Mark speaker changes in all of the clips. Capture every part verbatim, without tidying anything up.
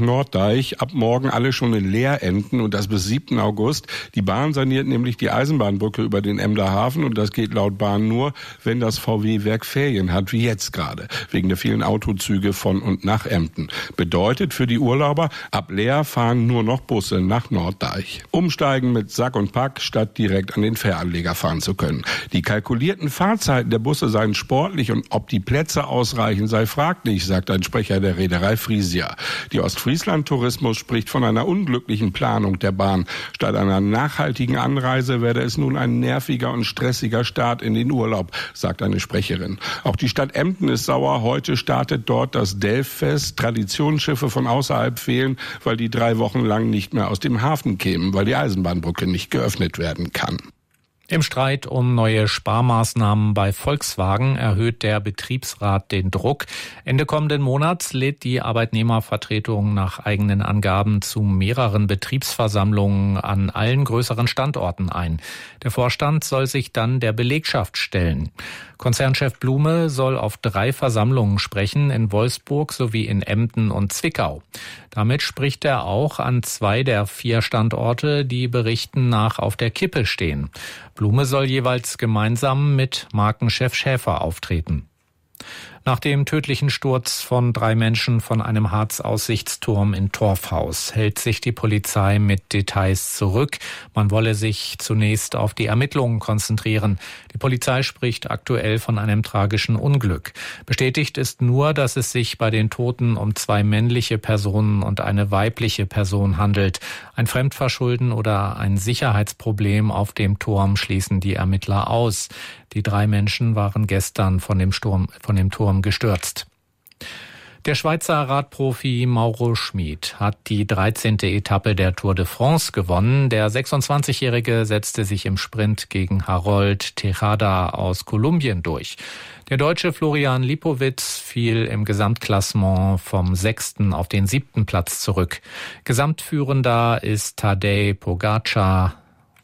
Speaker 1: Norddeich. Ab morgen alle schon in Leerenden und das bis siebten August. Die Bahn saniert nämlich die Eisenbahnbrücke über den Emder Hafen und das geht laut Bahn nur, wenn das V W-Werk Ferien hat, wie jetzt gerade, wegen der vielen Autozüge von und nach Emden. Bedeutet für die Urlauber, ab Leer fahren nur noch Busse nach Norddeich. Umsteigen mit Sack und Pack, statt direkt an den Fähranleger fahren zu können. Die kalkulierten Fahrzeiten der Busse seien sportlich und ob die Plätze ausreichen, sei fraglich, sagt ein Sprecher der Reederei Frisia. Die Ostfriesland-Tourismus spricht von einer unglücklichen Planung der Bahn. Statt einer nachhaltigen Anreise werde es nun ein nerviger und stressiger Start in den Urlaub, sagt eine Sprecherin. Auch die Stadt Emden ist sauer. Heute startet dort das Delffest. Traditionsschiffe von außerhalb fehlen, weil die drei Wochen lang nicht mehr aus dem Hafen kämen, weil die Eisenbahnbrücke nicht geöffnet werden kann.
Speaker 2: Im Streit um neue Sparmaßnahmen bei Volkswagen erhöht der Betriebsrat den Druck. Ende kommenden Monats lädt die Arbeitnehmervertretung nach eigenen Angaben zu mehreren Betriebsversammlungen an allen größeren Standorten ein. Der Vorstand soll sich dann der Belegschaft stellen. Konzernchef Blume soll auf drei Versammlungen sprechen, in Wolfsburg sowie in Emden und Zwickau. Damit spricht er auch an zwei der vier Standorte, die Berichten nach auf der Kippe stehen. Blume soll jeweils gemeinsam mit Markenchef Schäfer auftreten. Nach dem tödlichen Sturz von drei Menschen von einem Harz-Aussichtsturm in Torfhaus hält sich die Polizei mit Details zurück. Man wolle sich zunächst auf die Ermittlungen konzentrieren. Die Polizei spricht aktuell von einem tragischen Unglück. Bestätigt ist nur, dass es sich bei den Toten um zwei männliche Personen und eine weibliche Person handelt. Ein Fremdverschulden oder ein Sicherheitsproblem auf dem Turm schließen die Ermittler aus. Die drei Menschen waren gestern von dem Sturm, von dem Turm gestürzt. Der Schweizer Radprofi Mauro Schmid hat die dreizehnte Etappe der Tour de France gewonnen. Der sechsundzwanzigjährige setzte sich im Sprint gegen Harold Tejada aus Kolumbien durch. Der Deutsche Florian Lipowitz fiel im Gesamtklassement vom sechsten auf den siebten Platz zurück. Gesamtführender ist Tadej Pogačar.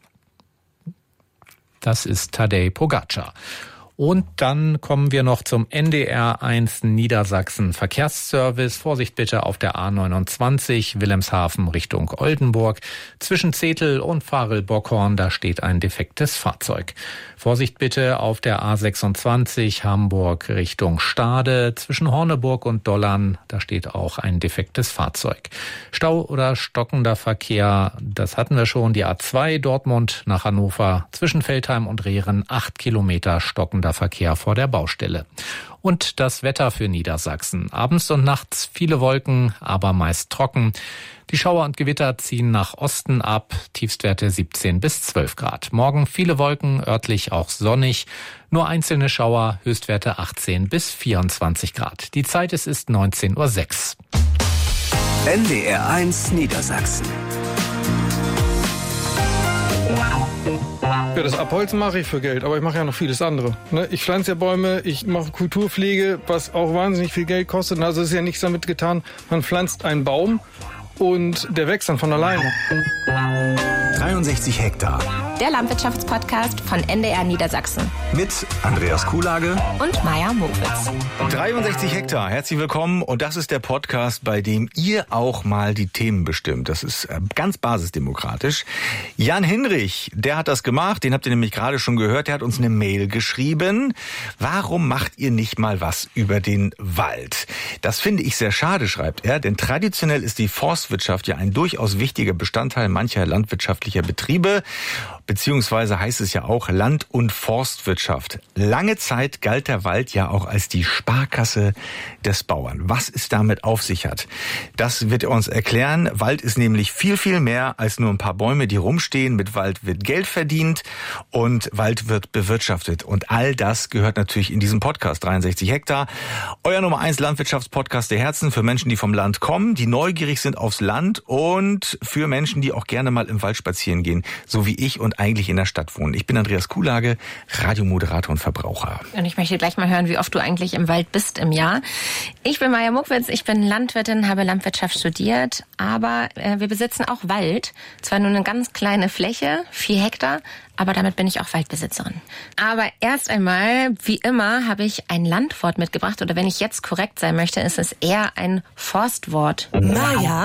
Speaker 2: Das ist Tadej Pogačar. Und dann kommen wir noch zum N D R eins Niedersachsen Verkehrsservice. Vorsicht bitte auf der A neunundzwanzig Wilhelmshaven Richtung Oldenburg. Zwischen Zetel und Farel-Bockhorn, da steht ein defektes Fahrzeug. Vorsicht bitte auf der A sechsundzwanzig Hamburg Richtung Stade. Zwischen Horneburg und Dollern, da steht auch ein defektes Fahrzeug. Stau oder stockender Verkehr, das hatten wir schon. Die A zwei Dortmund nach Hannover. Zwischen Veltheim und Rehren acht Kilometer stockender Verkehr vor der Baustelle. Und das Wetter für Niedersachsen. Abends und nachts viele Wolken, aber meist trocken. Die Schauer und Gewitter ziehen nach Osten ab. Tiefstwerte siebzehn bis zwölf Grad. Morgen viele Wolken, örtlich auch sonnig. Nur einzelne Schauer, Höchstwerte achtzehn bis vierundzwanzig Grad. Die Zeit, es ist neunzehn Uhr sechs.
Speaker 3: N D R eins Niedersachsen.
Speaker 4: Ja, das Abholzen mache ich für Geld, aber ich mache ja noch vieles andere. Ne? Ich pflanze ja Bäume, ich mache Kulturpflege, was auch wahnsinnig viel Geld kostet. Also ist ja nichts damit getan, man pflanzt einen Baum und der wächst dann von alleine.
Speaker 3: dreiundsechzig Hektar.
Speaker 5: Der Landwirtschaftspodcast von N D R Niedersachsen.
Speaker 3: Mit Andreas Kuhlage
Speaker 5: und Maja Mokwitz.
Speaker 6: dreiundsechzig Hektar, herzlich willkommen. Und das ist der Podcast, bei dem ihr auch mal die Themen bestimmt. Das ist ganz basisdemokratisch. Jan Hinrich, der hat das gemacht. Den habt ihr nämlich gerade schon gehört. Der hat uns eine Mail geschrieben. Warum macht ihr nicht mal was über den Wald? Das finde ich sehr schade, schreibt er. Denn traditionell ist die Forstwirtschaft ja ein durchaus wichtiger Bestandteil mancher landwirtschaftlicher Betriebe. Beziehungsweise heißt es ja auch Land- und Forstwirtschaft. Lange Zeit galt der Wald ja auch als die Sparkasse des Bauern. Was es damit auf sich hat, das wird er uns erklären. Wald ist nämlich viel, viel mehr als nur ein paar Bäume, die rumstehen. Mit Wald wird Geld verdient und Wald wird bewirtschaftet. Und all das gehört natürlich in diesem Podcast. dreiundsechzig Hektar. Euer Nummer eins Landwirtschaftspodcast der Herzen für Menschen, die vom Land kommen, die neugierig sind aufs Land und für Menschen, die auch gerne mal im Wald spazieren gehen, so wie ich und eigentlich in der Stadt wohnen. Ich bin Andreas Kuhlage, Radiomoderator und Verbraucher.
Speaker 5: Und ich möchte gleich mal hören, wie oft du eigentlich im Wald bist im Jahr. Ich bin Maja Mokwitz, ich bin Landwirtin, habe Landwirtschaft studiert, aber äh, wir besitzen auch Wald. Zwar nur eine ganz kleine Fläche, vier Hektar, aber damit bin ich auch Waldbesitzerin. Aber erst einmal, wie immer, habe ich ein Landwort mitgebracht. Oder wenn ich jetzt korrekt sein möchte, ist es eher ein Forstwort.
Speaker 3: Maja